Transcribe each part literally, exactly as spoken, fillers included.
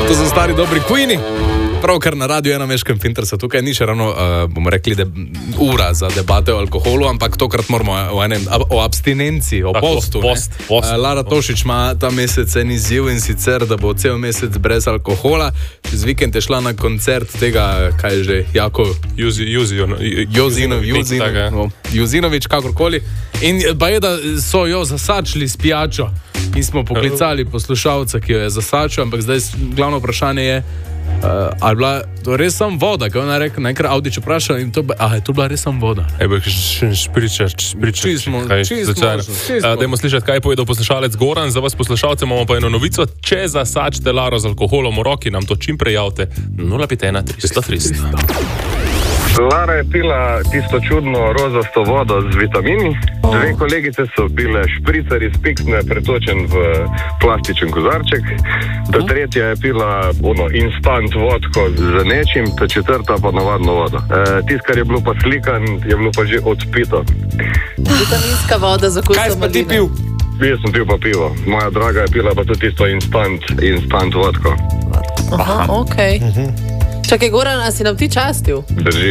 To so stari dobri Queeni. Pravkar na radiju ena meškem Pintersa, tukaj ni še ravno, uh, bomo rekli, de, ura za debate o alkoholu, ampak tokrat moramo o, enem, o abstinenci, o Tako, postu. Post, post. Uh, Lara Tošič ima ta mesec en izziv in sicer, da bo cel mesec brez alkohola. Čez vikend je šla na koncert tega, kaj je že, Jako Juzi, Juzi, Jozino, Jozino, no, Jozinovič, kakorkoli. In pa je, da so jo zasačili s pijačo. In smo poklicali poslušalca, ki jo je zasačil, ampak zdaj glavno vprašanje je, Uh, ali bila to res samo voda, kaj ona reče, najkrat Audič vprašal in to, a je to bila res samo voda. Ebe, špričaš, špričaš. Čizmo, čizmo. Dajmo slišati, kaj je povedal poslušalec Goran. Za vas poslušalce imamo pa eno novico. Če zasačite Laro z alkoholom v roki, nam to čim prej javite. nula pet ena tristo tristo. Lara je pila tisto čudno rozasto vodo z vitamini. Dve kolegice so bile špricer iz piksne pretočen v plastičen kozarček. Ta tretja je pila ono, instant vodko z nečim, ta četrta pa navadno vodo. E, tist, kar je bilo pa slikan, je bilo pa že odpito. Vitaminska voda za kusom. Kaj si pa ti pil? Jaz sem pil pa pivo. Moja draga je pila pa tudi tisto instant, instant vodko. Aha, okej. Okay. Uh-huh. Čakaj, Goran, a si nam ti častil? Drži.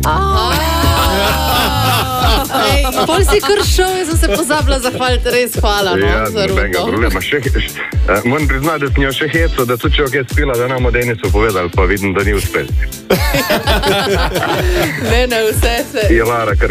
Pol si kar šel, jaz sem se pozabila zahvaliti, res hvala. No, ja, za nobenega rundo. problema. Še, uh, moram priznati, da sem jo še heco, da tudi če ok je spila, da nam o Denisu povedali, pa vidim, da ni uspel. Ne, ne, vse se. Je Lara kar